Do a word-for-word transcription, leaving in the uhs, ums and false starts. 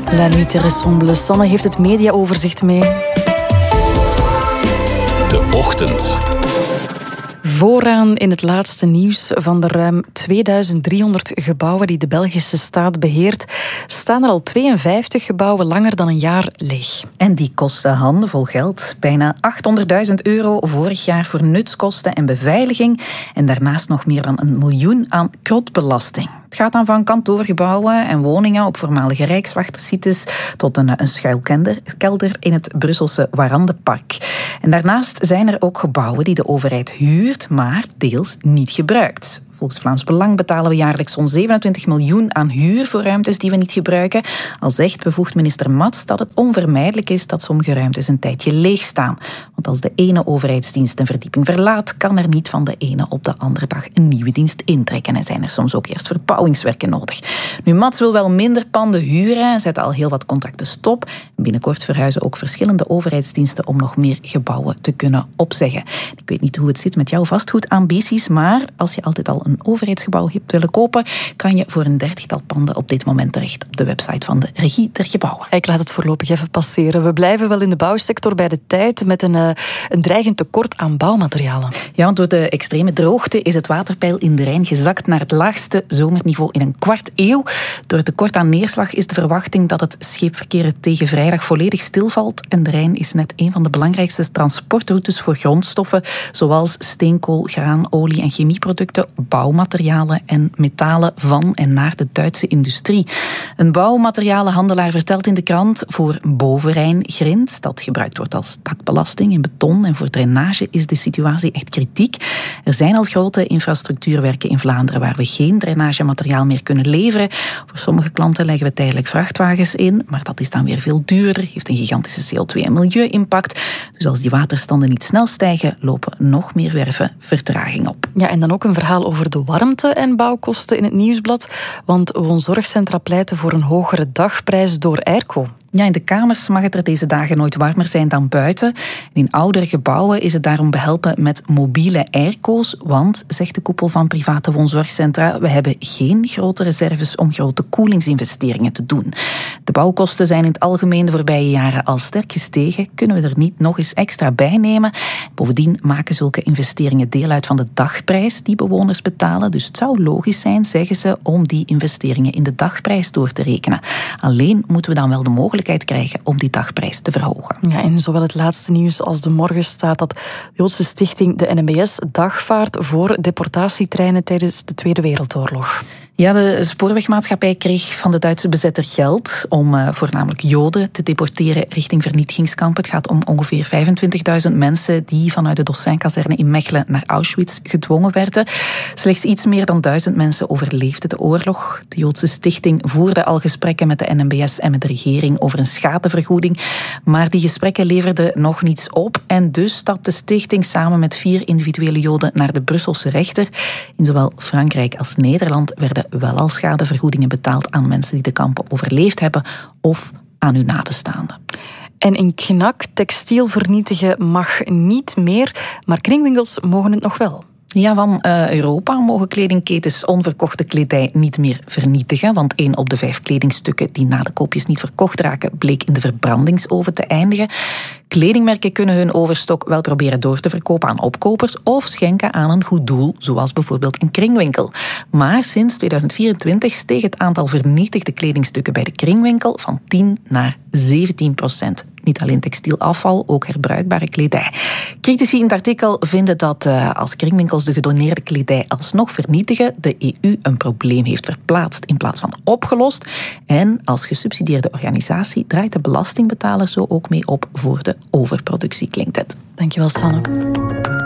La nuit ressemble. Sanne heeft het mediaoverzicht mee. De ochtend. Vooraan in het laatste nieuws van de ruim tweeduizend driehonderd gebouwen die de Belgische staat beheert, staan er al tweeënvijftig gebouwen langer dan een jaar leeg. En die kosten handenvol geld. Bijna achthonderdduizend euro vorig jaar voor nutskosten en beveiliging. En daarnaast nog meer dan een miljoen aan krotbelasting. Het gaat dan van kantoorgebouwen en woningen op voormalige rijkswachtersites tot een, een schuilkelder kelder in het Brusselse Warandenpark. En daarnaast zijn er ook gebouwen die de overheid huurt, maar deels niet gebruikt. Volgens Vlaams Belang betalen we jaarlijks zo'n zevenentwintig miljoen aan huur voor ruimtes die we niet gebruiken. Al zegt bevoegd minister Mats dat het onvermijdelijk is dat sommige ruimtes een tijdje leeg staan. Want als de ene overheidsdienst een verdieping verlaat, kan er niet van de ene op de andere dag een nieuwe dienst intrekken. En zijn er soms ook eerst verbouwingswerken nodig. Nu, Mats wil wel minder panden huren en zet al heel wat contracten stop. Binnenkort verhuizen ook verschillende overheidsdiensten om nog meer gebouwen te kunnen opzeggen. Ik weet niet hoe het zit met jouw vastgoedambities, maar als je altijd al een overheidsgebouw hebt willen kopen, kan je voor een dertigtal panden op dit moment terecht op de website van de Regie der Gebouwen. Ik laat het voorlopig even passeren. We blijven wel in de bouwsector bij de tijd met een, uh, een dreigend tekort aan bouwmaterialen. Ja, want door de extreme droogte is het waterpeil in de Rijn gezakt naar het laagste zomerniveau in een kwart eeuw. Door het tekort aan neerslag is de verwachting dat het scheepverkeer tegen vrijdag volledig stilvalt. En de Rijn is net een van de belangrijkste transportroutes voor grondstoffen, zoals steenkool, graan, olie en chemieproducten, bouwmaterialen en metalen van en naar de Duitse industrie. Een bouwmaterialenhandelaar vertelt in de krant: voor bovenrijngrind, dat gebruikt wordt als dakbelasting in beton en voor drainage, is de situatie echt kritiek. Er zijn al grote infrastructuurwerken in Vlaanderen waar we geen drainagemateriaal meer kunnen leveren. Voor sommige klanten leggen we tijdelijk vrachtwagens in, maar dat is dan weer veel duurder, heeft een gigantische C O twee- en milieu-impact. Dus als die waterstanden niet snel stijgen, lopen nog meer werven vertraging op. Ja, en dan ook een verhaal over de warmte- en bouwkosten in het Nieuwsblad, want woonzorgcentra pleiten voor een hogere dagprijs door airco. Ja, in de kamers mag het er deze dagen nooit warmer zijn dan buiten. In oudere gebouwen is het daarom behelpen met mobiele airco's, want, zegt de koepel van private woonzorgcentra, we hebben geen grote reserves om grote koelingsinvesteringen te doen. De bouwkosten zijn in het algemeen de voorbije jaren al sterk gestegen. Kunnen we er niet nog eens extra bij nemen? Bovendien maken zulke investeringen deel uit van de dagprijs die bewoners betalen. Dus het zou logisch zijn, zeggen ze, om die investeringen in de dagprijs door te rekenen. Alleen moeten we dan wel de mogelijkheid krijgen om die dagprijs te verhogen. Ja, in zowel het laatste nieuws als de morgen staat dat de Joodse stichting de N M B S dagvaardt voor deportatietreinen tijdens de Tweede Wereldoorlog. Ja, de spoorwegmaatschappij kreeg van de Duitse bezetter geld om uh, voornamelijk Joden te deporteren richting vernietigingskampen. Het gaat om ongeveer vijfentwintigduizend mensen die vanuit de Dossin-kazerne in Mechelen naar Auschwitz gedwongen werden. Slechts iets meer dan duizend mensen overleefden de oorlog. De Joodse stichting voerde al gesprekken met de N M B S en met de regering over een schadevergoeding. Maar die gesprekken leverden nog niets op. En dus stapt de stichting samen met vier individuele Joden naar de Brusselse rechter. In zowel Frankrijk als Nederland werden wel al schadevergoedingen betaald aan mensen die de kampen overleefd hebben of aan hun nabestaanden. En in Knak, textiel vernietigen mag niet meer, maar kringwinkels mogen het nog wel. Ja, van uh, Europa mogen kledingketens onverkochte kledij niet meer vernietigen, want één op de vijf kledingstukken die na de koopjes niet verkocht raken, bleek in de verbrandingsoven te eindigen. Kledingmerken kunnen hun overstok wel proberen door te verkopen aan opkopers of schenken aan een goed doel, zoals bijvoorbeeld een kringwinkel. Maar sinds tweeduizend vierentwintig steeg het aantal vernietigde kledingstukken bij de kringwinkel van tien naar zeventien procent. Niet alleen textiel afval, ook herbruikbare kledij. Critici in het artikel vinden dat uh, als kringwinkels de gedoneerde kledij alsnog vernietigen, de E U een probleem heeft verplaatst in plaats van opgelost. En als gesubsidieerde organisatie draait de belastingbetaler zo ook mee op voor de overproductie, klinkt het. Dankjewel, Sanne.